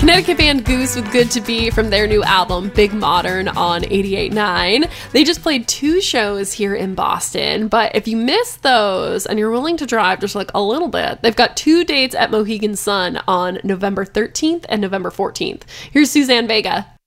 Connecticut band Goose with Good to Be from their new album, Big Modern, on 88.9. They just played 2 shows here in Boston, but if you missed those and you're willing to drive just like a little bit, they've got 2 dates at Mohegan Sun on November 13th and November 14th. Here's Suzanne Vega.